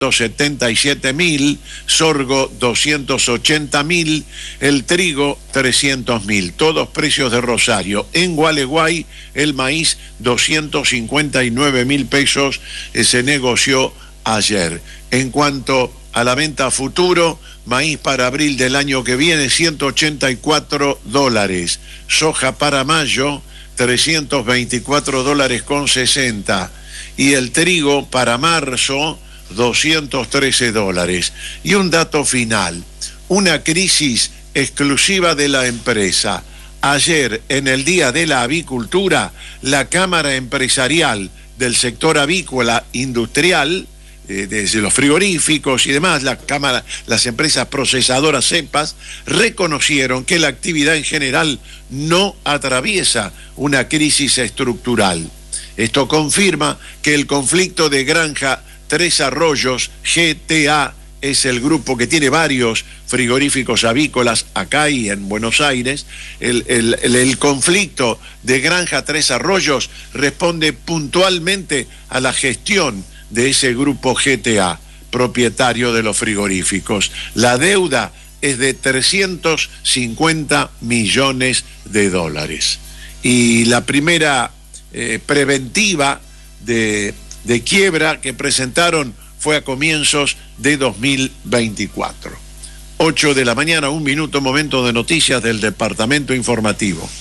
177.000, sorgo 280.000, el trigo 300.000, todos precios de Rosario. En Gualeguay el maíz 259.000 pesos se negoció ayer. En cuanto a la venta a futuro, maíz para abril del año que viene $184, soja para mayo $324.60 y el trigo para marzo $213. Y un dato final, una crisis exclusiva de la empresa. Ayer, en el Día de la Avicultura, la Cámara Empresarial del sector avícola industrial, desde los frigoríficos y demás, las empresas procesadoras cepas, reconocieron que la actividad en general no atraviesa una crisis estructural. Esto confirma que el conflicto de Granja Tres Arroyos, GTA, es el grupo que tiene varios frigoríficos avícolas acá y en Buenos Aires. El conflicto de Granja Tres Arroyos responde puntualmente a la gestión de ese grupo GTA, propietario de los frigoríficos. La deuda es de $350 millones. Y la primera preventiva de quiebra que presentaron fue a comienzos de 2024. 8 de la mañana, 1 minuto, momento de noticias del Departamento Informativo.